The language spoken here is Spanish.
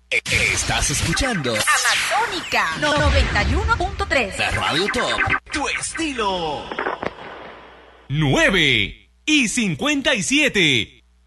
Estás escuchando Amazónica 91.3. la Radio Top, tu estilo. 9:57.